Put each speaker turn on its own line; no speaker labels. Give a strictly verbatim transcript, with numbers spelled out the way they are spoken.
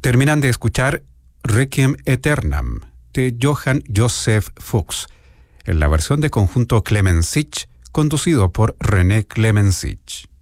Terminan de escuchar Requiem Aeternam de Johann Joseph Fuchs, en la versión de conjunto Clemensich, conducido por René Clemensich.